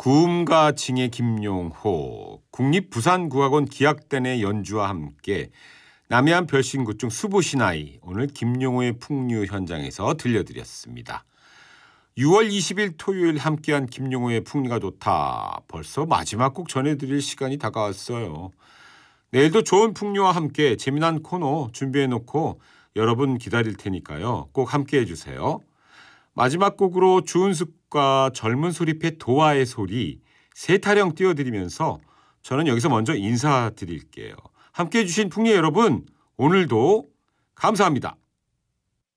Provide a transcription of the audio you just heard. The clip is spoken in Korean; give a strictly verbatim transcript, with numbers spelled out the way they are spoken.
구음가 칭의 김용호, 국립부산국악원 기악단의 연주와 함께 남해안 별신구 중 수보시나이, 오늘 김용호의 풍류 현장에서 들려드렸습니다. 유월 이십일 토요일 함께한 김용호의 풍류가 좋다. 벌써 마지막 곡 전해드릴 시간이 다가왔어요. 내일도 좋은 풍류와 함께 재미난 코너 준비해놓고 여러분 기다릴 테니까요. 꼭 함께해 주세요. 마지막 곡으로 주은숙과 젊은 소리패 도화의 소리 세 타령 띄워드리면서 저는 여기서 먼저 인사드릴게요. 함께해 주신 풍류 여러분, 오늘도 감사합니다.